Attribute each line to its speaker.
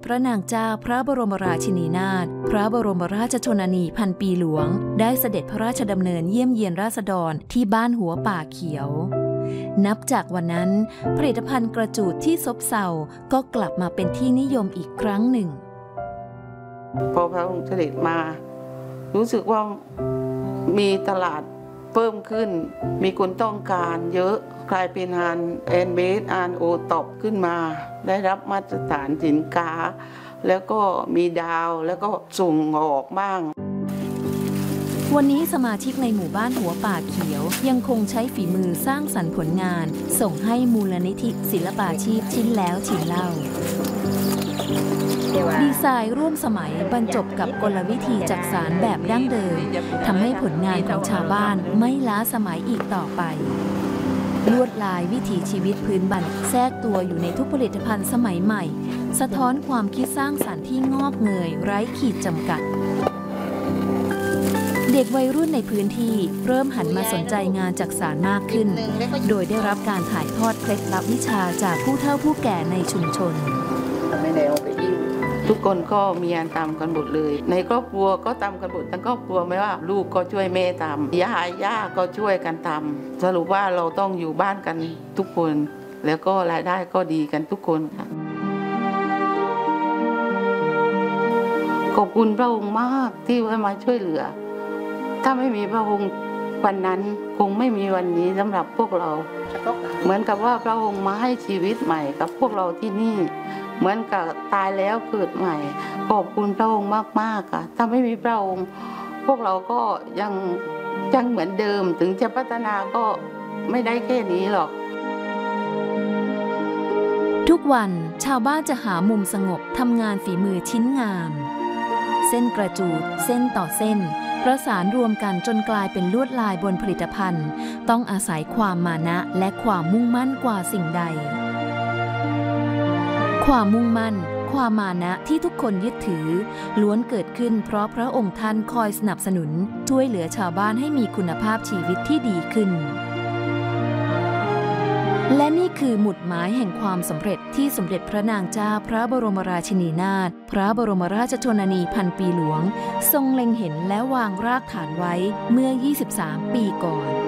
Speaker 1: ระนางเจ้าพระบรมราชินีนาถพระบรมราชชนนีพันปีหลวงได้เสด็จพระราชดำเนินเยี่ยมเยียนราษฎรที่บ้านหัวป่าเขียวนับจากวันนั้นผลิตภัณฑ์กระจูดที่ซบเซาก็กลับมาเป็นที่นิยมอีกครั้งหนึ่ง
Speaker 2: พอพระองค์เสด็จมารู้สึกว่ามีตลาดเพิ่มขึ้นมีคนต้องการเยอะกลายเป็นงานแอนเบสอันโอท็อปขึ้นมาได้รับมาตรฐานสินค้าแล้วก็มีดาวแล้วก็ส่งออกบ้าง
Speaker 1: วันนี้สมาชิกในหมู่บ้านหัวป่าเขียวยังคงใช้ฝีมือสร้างสรรค์ผลงานส่งให้มูลนิธิศิลปาชีพชิ้นแล้วชิ้นเล่าดีไซน์ร่วมสมัยบรรจบกับกลวิธีจักสานแบบดั้งเดิมทำให้ผลงานของชาวบ้านไม่ล้าสมัยอีกต่อไปลวดลายวิถีชีวิตพื้นบ้านแทรกตัวอยู่ในทุกผลิตภัณฑ์สมัยใหม่สะท้อนความคิดสร้างสรรค์ที่งอกเงยไร้ขีดจำกัดเด็กวัยรุ่นในพื้นที่เริ่มหันมาสนใจงานจักสานมากขึ้นโดยได้รับการถ่ายทอดเคล็ดลับวิชาจากผู้เฒ่าผู้แก่ในชุมชน
Speaker 2: ทุกคนก็มีงานทำกันหมดเลยในครอบครัวก็ทำกันหมดทั้งครอบครัวไม่ว่าลูกก็ช่วยแม่ทำย่าก็ช่วยกันทำสรุปว่าเราต้องอยู่บ้านกันทุกคนแล้วก็รายได้ก็ดีกันทุกคนค่ะขอบคุณพระองค์มากที่มาช่วยเหลือถ้าไม่มีพระองค์วันนั้นคงไม่มีวันนี้สำหรับพวกเราเหมือนกับว่าพระองค์มาให้ชีวิตใหม่กับพวกเราที่นี่เหมือนกับตายแล้วเกิดใหม่ขอบคุณพระองค์มากๆค่ะถ้าไม่มีพระองค์พวกเราก็ยังเหมือนเดิมถึงจะพัฒนาก็ไม่ได้แค่นี้หรอก
Speaker 1: ทุกวันชาวบ้านจะหามุมสงบทำงานฝีมือชิ้นงามเส้นกระจูดเส้นต่อเส้นประสานรวมกันจนกลายเป็นลวดลายบนผลิตภัณฑ์ต้องอาศัยความมานะและความมุ่งมั่นกว่าสิ่งใดความมุ่งมั่นความมานะที่ทุกคนยึดถือล้วนเกิดขึ้นเพราะพระองค์ท่านคอยสนับสนุนช่วยเหลือชาวบ้านให้มีคุณภาพชีวิตที่ดีขึ้นและนี่คือหมุดหมายแห่งความสำเร็จที่สมเด็จพระนางเจ้าพระบรมราชินีนาถพระบรมราชชนนีพันปีหลวงทรงเล็งเห็นและวางรากฐานไว้เมื่อ 23 ปีก่อน